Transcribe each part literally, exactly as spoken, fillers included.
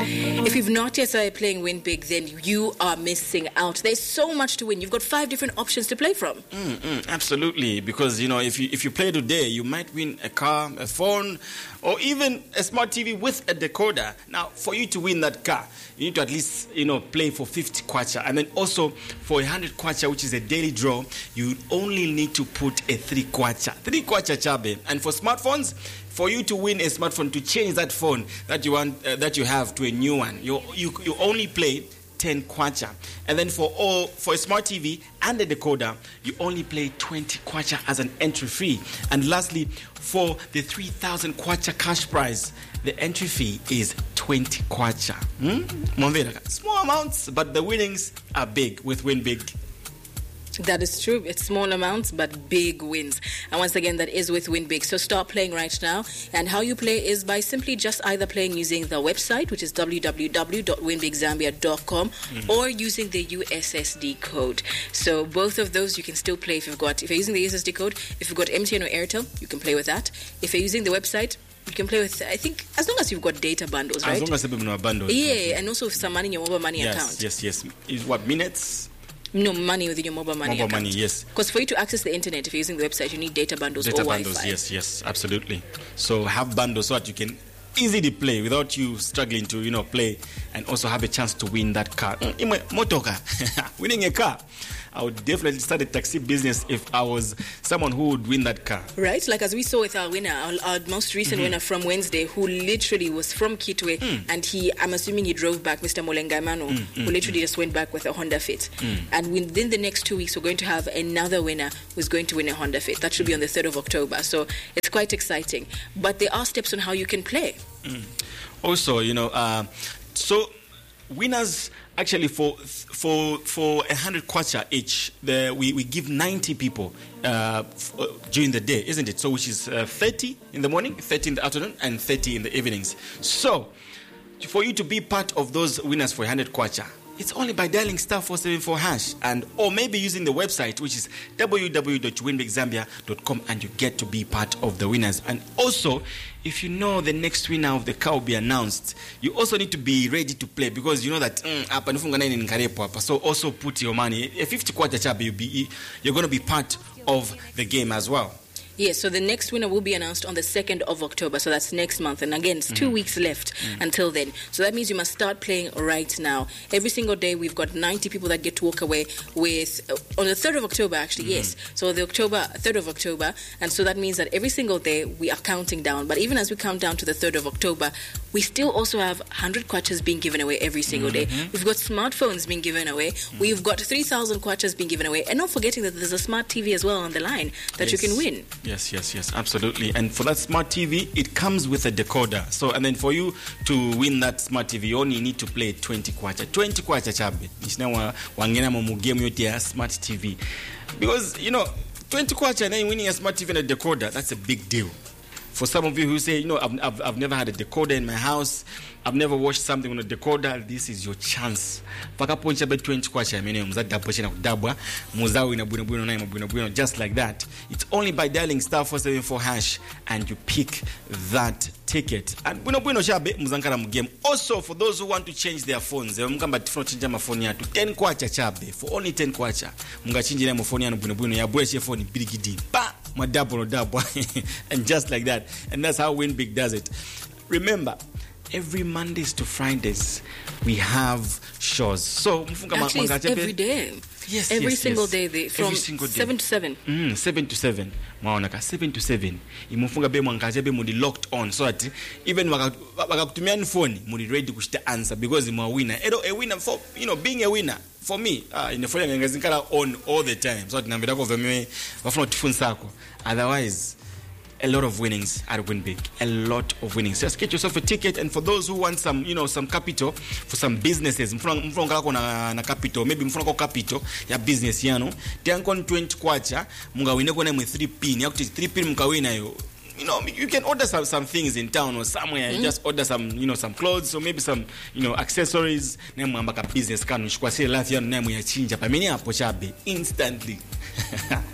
If you've not yet started playing Win Big, then you are missing out. There's so much to win. You've got five different options to play from. Mm-mm, absolutely, because you know, if you if you play today, you might win a car, a phone, or even a smart T V with a decoder. Now, for you to win that car, you need to at least you know play for fifty kwacha, and then also for a hundred kwacha, which is a daily draw, you only need to put a three kwacha, three kwacha chabe. And for smartphones, for you to win a smartphone, to change that phone that you want uh, that you have to a new one, you you you only play ten kwacha. And then for all for a smart T V and a decoder, you only play twenty kwacha as an entry fee. And lastly, for the three thousand kwacha cash prize, the entry fee is twenty kwacha. Hmm? Small amounts, but the winnings are big with Win Big. That is true. It's small amounts, but big wins. And once again, that is with Win Big. So start playing right now. And how you play is by simply just either playing using the website, which is w w w dot win big zambia dot com, mm-hmm. or using the U S S D code. So both of those you can still play if you've got, if you're using the U S S D code, if you've got M T N or Airtel, you can play with that. If you're using the website, you can play with, I think, as long as you've got data bundles, right? As long as you've got bundles. Yeah, and also some money in your mobile money yes, account. Yes, yes, yes. Is what, minutes? No, money within your mobile money mobile account. money, yes. Because for you to access the internet, if you're using the website, you need data bundles data or bundles, Wi-Fi. Yes, yes, absolutely. So have bundles so that you can easily play without you struggling to, you know, play and also have a chance to win that car. Motoka, winning a car. I would definitely start a taxi business if I was someone who would win that car. Right, like as we saw with our winner, our, our most recent mm-hmm. winner from Wednesday, who literally was from Kitwe, mm. and he, I'm assuming he drove back, Mister Molengaimano, mm, mm, who literally mm. just went back with a Honda Fit. Mm. And within the next two weeks, we're going to have another winner who's going to win a Honda Fit. That should be on the third of October. So it's quite exciting. But there are steps on how you can play. Mm. Also, you know, uh, so winners actually for for for a hundred kwacha each, the, we we give ninety people uh, f- uh, during the day, isn't it? So which is uh, thirty in the morning, thirty in the afternoon, and thirty in the evenings. So for you to be part of those winners for a hundred kwacha, it's only by dialing star four seven four hash, and or maybe using the website, which is w w w dot win big zambia dot com, and you get to be part of the winners. And also, if you know the next winner of the car will be announced, you also need to be ready to play, because you know that mm, so also put your money. A fifty kwacha chabe, you be you're going to be part of the game as well. Yes, so the next winner will be announced on the second of October, so that's next month. And again, it's two mm-hmm. weeks left mm-hmm. until then. So that means you must start playing right now. Every single day, we've got ninety people that get to walk away with, uh, on the third of October, actually, mm-hmm. yes. So the October, third of October, and so that means that every single day, we are counting down. But even as we count down to the third of October, we still also have one hundred kwachas being given away every single mm-hmm. day. We've got smartphones being given away. Mm-hmm. We've got three thousand kwachas being given away. And not forgetting that there's a smart T V as well on the line that yes. you can win. Yes, yes, yes, absolutely. And for that smart T V, it comes with a decoder. So, and then for you to win that smart T V, you only need to play twenty kwacha. twenty kwacha chabe. Nishina wangena mo game yote ya smart T V. Because, you know, twenty kwacha and then winning a smart T V and a decoder, that's a big deal. For some of you who say, you know, I've, I've, I've never had a decoder in my house, I've never watched something on a decoder, this is your chance. Pakaponcha be twenty kwacha, I mean, just like that. It's only by dialing star four seven four hash and you pick that ticket. And bueno bueno shabe muzankara mu game. Also, for those who want to change their phones, mukamba tifuna change my phone ya to ten kwacha chabe. For only ten kwacha, munga change na phone ya bueno bueno ya bweshe phone birigidi. Ba ma double double. And just like that. And that's how Win Big does it. Remember, every Mondays to Fridays we have shows. So actually, it's every day. Yes, every yes, single yes. day they, from single day. seven to seven. Mm, seven to seven. Maonaka seven to seven. Imufunga be mwangaje be mudi locked on so that even wakakutumia phone mudi ready kushita answer because you are a winner. Edo a winner for, you know, being a winner. For me, uh, in the phone ngazinkala on all the time. So that nambira ko veme wafuna tifuni sako. Otherwise, a lot of winnings at Win Big. A lot of winnings. Just get yourself a ticket, and for those who want some, you know, some capital for some businesses, mfuna na na capital, maybe mfuna ko capital ya business yano. Tiankon twenty kwacha, munga wine kona mu three pin. Yakuti three pin munga wina yo. You know, you can order some, some things in town or somewhere. Mm-hmm. Just order some, you know, some clothes or maybe some, you know, accessories. Nemu ambaka business kanu. Shkwasi lafi yano nemu ya chinja. Pamini hapo chabe instantly.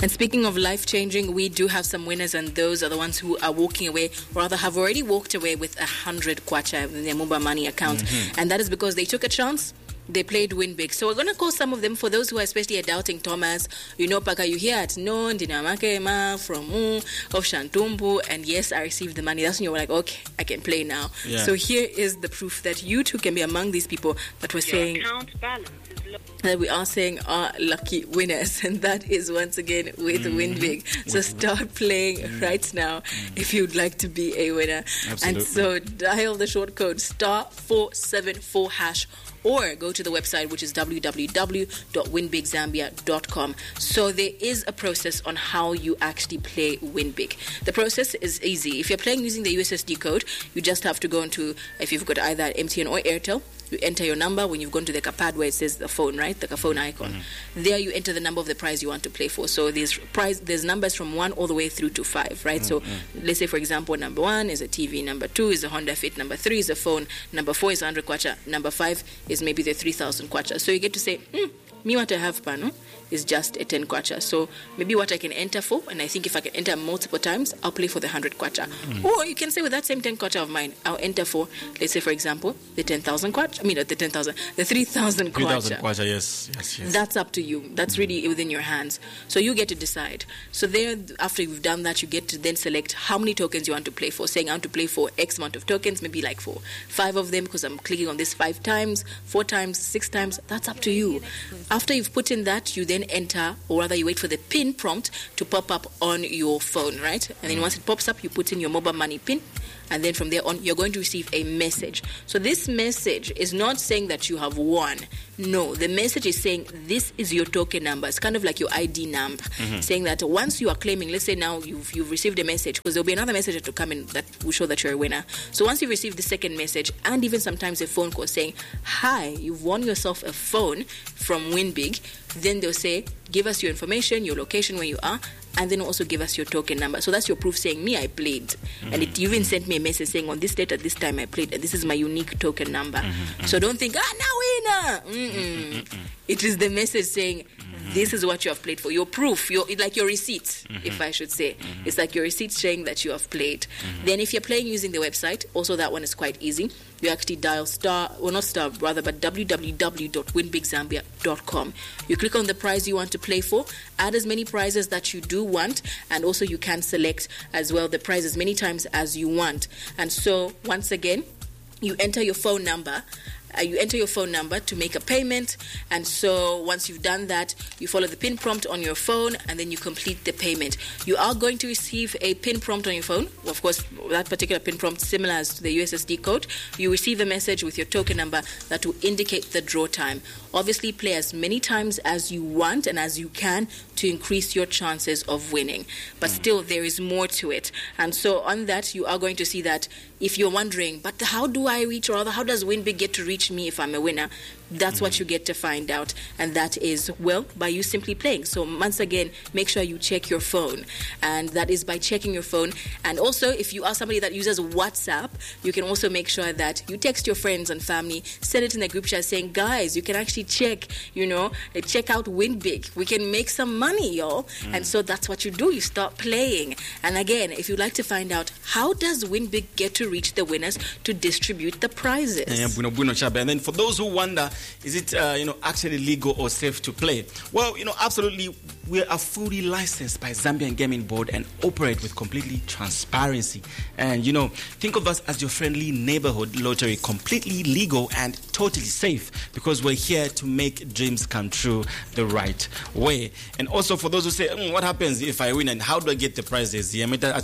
And speaking of life-changing, we do have some winners, and those are the ones who are walking away, or rather have already walked away with a hundred kwacha in their mobile money account. Mm-hmm. And that is because they took a chance. They played win big. So we're going to call some of them for those who are especially doubting Thomas. You know, Paka, you hear at no, Dinamakema, from Mu, of Shantumbu, and yes, I received the money. That's when you're like, okay, I can play now. Yeah. So here is the proof that you too can be among these people that we're saying account balance is low. That we are saying are lucky winners, and that is once again with mm-hmm. Win Big. So start playing mm-hmm. right now mm-hmm. if you'd like to be a winner. Absolutely. And so dial the short code star four seven four hash, or go to the website, which is w w w dot win big zambia dot com. So there is a process on how you actually play Win Big. The process is easy. If you're playing using the U S S D code, you just have to go into, if you've got either M T N or Airtel, you enter your number. When you've gone to the pad where it says the phone, right? The phone icon. Mm-hmm. There you enter the number of the prize you want to play for. So there's prize, there's numbers from one all the way through to five, right? Mm-hmm. So let's say, for example, number one is a T V, number two is a Honda Fit, number three is a phone, number four is one hundred kwacha, number five is maybe the three thousand kwacha. So you get to say, hmm, me what I have, Pano, is just a ten kwacha. So maybe what I can enter for, and I think if I can enter multiple times, I'll play for the one hundred kwacha. Mm. Or you can say with that same ten kwacha of mine, I'll enter for, let's say, for example, the ten thousand kwacha. I mean, the ten thousand, the three thousand kwacha. three thousand kwacha, yes, yes, yes. That's up to you. That's mm. really within your hands. So you get to decide. So there, after you've done that, you get to then select how many tokens you want to play for. Saying I want to play for X amount of tokens, maybe like for five of them, because I'm clicking on this five times, four times, six times. That's up to you. After you've put in that, you then enter, or rather you wait for the pin prompt to pop up on your phone, right? And then once it pops up, you put in your mobile money pin, and then from there on, you're going to receive a message. So this message is not saying that you have won. No, the message is saying this is your token number. It's kind of like your I D number, mm-hmm. saying that once you are claiming, let's say now you've you've received a message, because there'll be another message that will come in that will show that you're a winner. So once you receive the second message, and even sometimes a phone call saying, hi, you've won yourself a phone from Win Big, then they'll say, give us your information, your location, where you are, and then also give us your token number. So that's your proof saying, me, I played. Mm-hmm. And it even sent me a message saying, on this date at this time I played, and this is my unique token number. Mm-hmm. So don't think, ah, now winner. Mm-mm. It is the message saying, this is what you have played for. Your proof, your like your receipt, mm-hmm. if I should say. Mm-hmm. It's like your receipt showing that you have played. Mm-hmm. Then if you're playing using the website, also that one is quite easy. You actually dial star, well not star, rather, but w w w dot win big zambia dot com. You click on the prize you want to play for, add as many prizes that you do want, and also you can select as well the prize as many times as you want. And so, once again, you enter your phone number. Uh, you enter your phone number to make a payment, and so once you've done that, you follow the pin prompt on your phone, and then you complete the payment. You are going to receive a pin prompt on your phone. Of course, that particular pin prompt, similar as to the U S S D code. You receive a message with your token number that will indicate the draw time. Obviously, play as many times as you want and as you can to increase your chances of winning. But still, there is more to it. And so on that, you are going to see that if you're wondering, but how do I reach, or rather, how does Win Big get to reach me if I'm a winner? That's mm-hmm. what you get to find out. And that is, well, by you simply playing. So once again, make sure you check your phone. And that is by checking your phone. And also, if you are somebody that uses WhatsApp, you can also make sure that you text your friends and family, send it in the group chat saying, guys, you can actually check, you know, check out Win Big. We can make some money, y'all. Mm. And so that's what you do. You start playing. And again, if you'd like to find out, how does Win Big get to reach the winners to distribute the prizes? And then for those who wonder, is it uh, you know actually legal or safe to play? Well, you know, absolutely. We are fully licensed by Zambian Gaming Board and operate with completely transparency. And you know, think of us as your friendly neighborhood lottery, completely legal and totally safe, because we're here to make dreams come true the right way. And also for those who say, mm, what happens if I win and how do I get the prizes?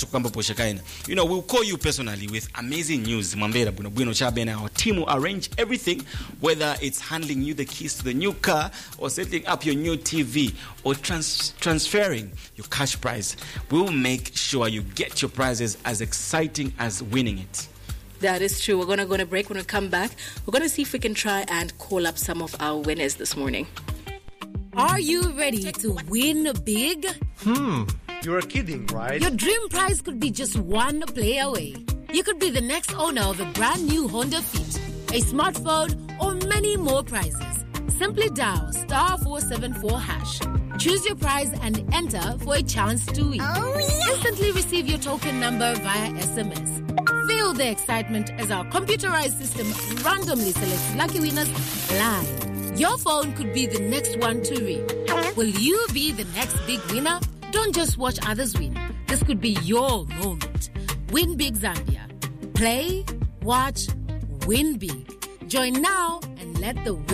You know, we'll call you personally with amazing news. Our team will arrange everything, whether it's handling you the keys to the new car or setting up your new T V or trans- transferring your cash prize. We'll make sure you get your prizes as exciting as winning it. That is true. We're going to go on a break. When we come back, we're going to see if we can try and call up some of our winners this morning. Are you ready to win big? Hmm, you're kidding, right? Your dream prize could be just one play away. You could be the next owner of a brand new Honda Fit, a smartphone, or many more prizes. Simply dial star four seven four hash. Choose your prize and enter for a chance to win. Oh, yeah. Instantly receive your token number via S M S. Feel the excitement as our computerized system randomly selects lucky winners live. Your phone could be the next one to ring. Will you be the next big winner? Don't just watch others win. This could be your moment. Win Big Zambia. Play, watch, win big. Join now and let the